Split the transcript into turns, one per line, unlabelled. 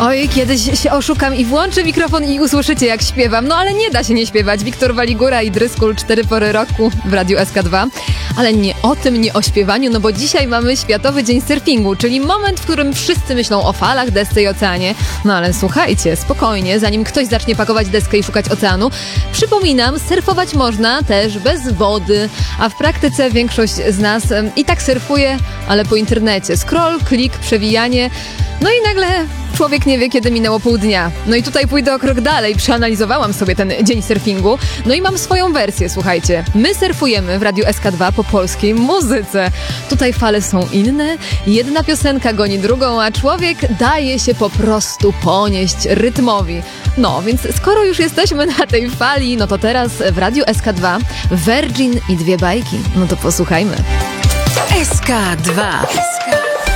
Oj, kiedyś się oszukam i włączę mikrofon i usłyszycie, jak śpiewam. No ale nie da się nie śpiewać. Wiktor Waligura i Dryskul 4 pory roku w Radiu SK2. Ale nie o tym, nie o śpiewaniu, no bo dzisiaj mamy Światowy Dzień Surfingu, czyli moment, w którym wszyscy myślą o falach, desce i oceanie. No ale słuchajcie, spokojnie, zanim ktoś zacznie pakować deskę i szukać oceanu, przypominam, surfować można też bez wody, a w praktyce większość z nas i tak surfuje, ale po internecie. Scroll, klik, przewijanie, no i nagle człowiek nie wie, kiedy minęło pół dnia. No i tutaj pójdę o krok dalej, przeanalizowałam sobie ten dzień surfingu, no i mam swoją wersję, słuchajcie. My surfujemy w Radiu SK2 po polskiej muzyce. Tutaj fale są inne, jedna piosenka goni drugą, a człowiek daje się po prostu ponieść rytmowi. No, więc skoro już jesteśmy na tej fali, no to teraz w Radiu SK2 Virgin i dwie bajki. No to posłuchajmy.
SK2.